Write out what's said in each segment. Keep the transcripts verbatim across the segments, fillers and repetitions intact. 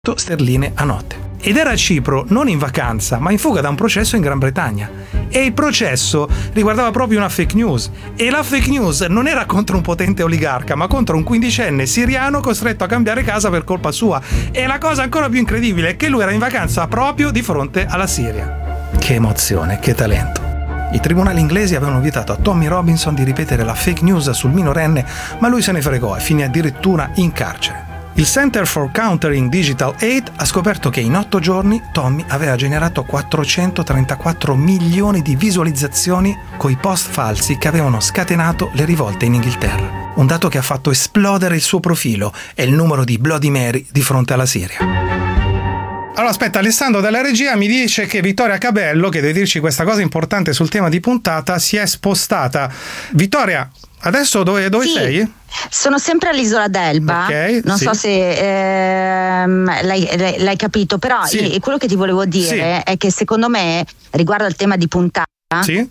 sterline a notte. Ed era a Cipro, non in vacanza, ma in fuga da un processo in Gran Bretagna. E il processo riguardava proprio una fake news. E la fake news non era contro un potente oligarca, ma contro un quindicenne siriano costretto a cambiare casa per colpa sua. E la cosa ancora più incredibile è che lui era in vacanza proprio di fronte alla Siria. Che emozione, che talento. I tribunali inglesi avevano vietato a Tommy Robinson di ripetere la fake news sul minorenne, ma lui se ne fregò e finì addirittura in carcere. Il Center for Countering Digital Hate ha scoperto che in otto giorni Tommy aveva generato quattrocentotrentaquattro milioni di visualizzazioni coi post falsi che avevano scatenato le rivolte in Inghilterra. Un dato che ha fatto esplodere il suo profilo e il numero di Bloody Mary di fronte alla Siria. Allora aspetta, Alessandro dalla regia mi dice che Vittoria Cabello, che deve dirci questa cosa importante sul tema di puntata, si è spostata. Vittoria, adesso dove, dove sì, sei? Sono sempre all'isola d'Elba, okay, non sì. so se ehm, l'hai, l'hai capito, però sì. quello che ti volevo dire sì. è che secondo me, riguardo al tema di puntata... Sì?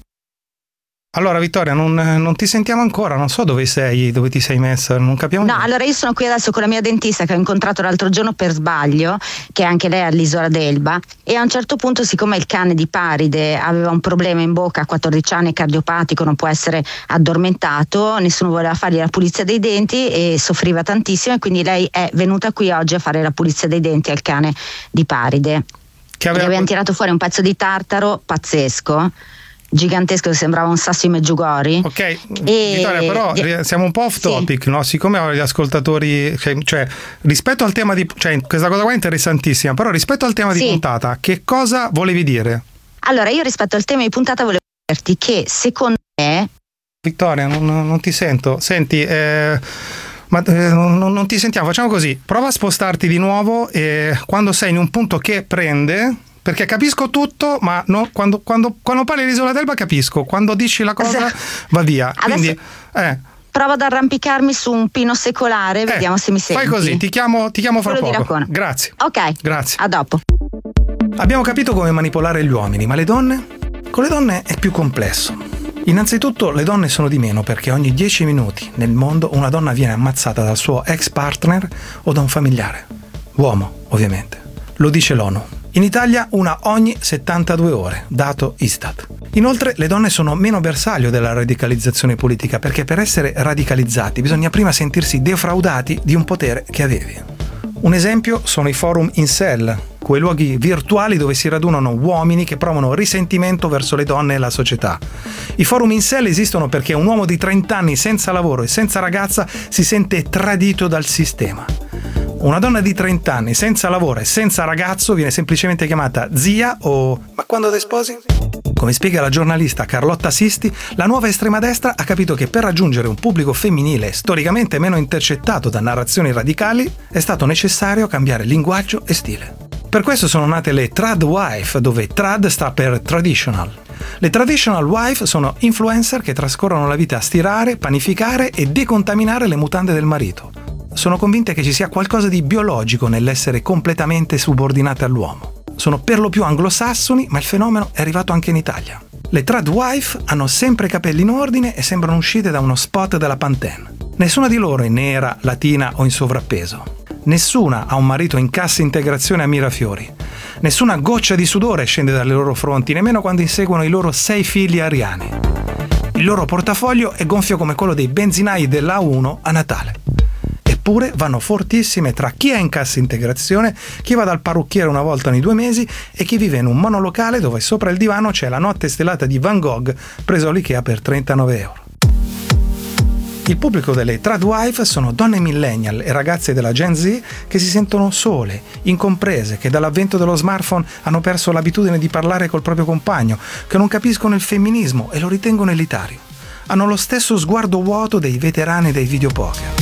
Allora Vittoria, non, non ti sentiamo ancora, non so dove sei, dove ti sei messa, non capiamo No, niente. allora io sono qui adesso con la mia dentista che ho incontrato l'altro giorno per sbaglio, che anche lei è all'isola d'Elba, e a un certo punto, siccome il cane di Paride aveva un problema in bocca, a quattordici anni, cardiopatico, non può essere addormentato, nessuno voleva fargli la pulizia dei denti e soffriva tantissimo, e quindi lei è venuta qui oggi a fare la pulizia dei denti al cane di Paride. Che aveva... Gli avevano tirato fuori un pezzo di tartaro pazzesco, gigantesco, che sembrava un sasso di Meggiugori. Ok, e... Vittoria, però e... siamo un po' off topic, sì. No? Siccome gli ascoltatori, cioè, cioè rispetto al tema di, cioè questa cosa qua è interessantissima, però rispetto al tema sì. di puntata, che cosa volevi dire? Allora, io rispetto al tema di puntata volevo dirti che secondo me... Vittoria, non, non ti sento, senti... Eh... Ma eh, non, non ti sentiamo, facciamo così, prova a spostarti di nuovo e quando sei in un punto che prende, perché capisco tutto, ma no, quando, quando, quando parli di Isola d'Elba capisco, quando dici la cosa esatto. va via. Quindi, eh. provo ad arrampicarmi su un pino secolare, eh, vediamo se mi senti. Fai così, ti chiamo, ti chiamo fra Quello poco. Grazie. Ok, grazie. A dopo. Abbiamo capito come manipolare gli uomini, ma le donne? Con le donne è più complesso. Innanzitutto le donne sono di meno perché ogni dieci minuti nel mondo una donna viene ammazzata dal suo ex partner o da un familiare. Uomo, ovviamente. Lo dice l'ONU. In Italia una ogni settantadue ore, dato Istat. Inoltre le donne sono meno bersaglio della radicalizzazione politica perché per essere radicalizzati bisogna prima sentirsi defraudati di un potere che avevi. Un esempio sono i forum incel, quei luoghi virtuali dove si radunano uomini che provano risentimento verso le donne e la società. I forum incel esistono perché un uomo di trenta anni senza lavoro e senza ragazza si sente tradito dal sistema. Una donna di trenta anni senza lavoro e senza ragazzo viene semplicemente chiamata zia o ma quando ti sposi? Come spiega la giornalista Carlotta Sisti, la nuova estrema destra ha capito che per raggiungere un pubblico femminile storicamente meno intercettato da narrazioni radicali è stato necessario cambiare linguaggio e stile. Per questo sono nate le trad wife, dove trad sta per traditional. Le traditional wife sono influencer che trascorrono la vita a stirare, panificare e decontaminare le mutande del marito. Sono convinte che ci sia qualcosa di biologico nell'essere completamente subordinate all'uomo. Sono per lo più anglosassoni, ma il fenomeno è arrivato anche in Italia. Le trad wife hanno sempre i capelli in ordine e sembrano uscite da uno spot della Pantene. Nessuna di loro è nera, latina o in sovrappeso. Nessuna ha un marito in cassa integrazione a Mirafiori. Nessuna goccia di sudore scende dalle loro fronti, nemmeno quando inseguono i loro sei figli ariani. Il loro portafoglio è gonfio come quello dei benzinai dell'A uno a Natale. Eppure vanno fortissime tra chi è in cassa integrazione, chi va dal parrucchiere una volta ogni due mesi e chi vive in un monolocale dove sopra il divano c'è la notte stellata di Van Gogh preso all'Ikea per trentanove euro. Il pubblico delle trad wife sono donne millennial e ragazze della Gen Z che si sentono sole, incomprese, che dall'avvento dello smartphone hanno perso l'abitudine di parlare col proprio compagno, che non capiscono il femminismo e lo ritengono elitario. Hanno lo stesso sguardo vuoto dei veterani dei videopoker.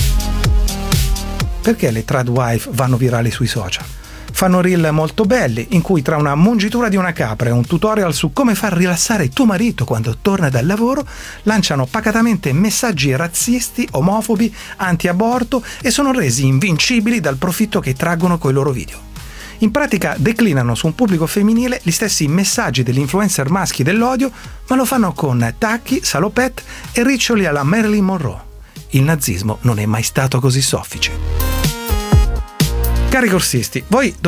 Perché le trad wife vanno virali sui social? Fanno reel molto belli, in cui tra una mungitura di una capra e un tutorial su come far rilassare tuo marito quando torna dal lavoro, lanciano pacatamente messaggi razzisti, omofobi, anti-aborto e sono resi invincibili dal profitto che traggono coi loro video. In pratica declinano su un pubblico femminile gli stessi messaggi degli influencer maschi dell'odio, ma lo fanno con tacchi, salopette e riccioli alla Marilyn Monroe. Il nazismo non è mai stato così soffice. Cari corsisti, voi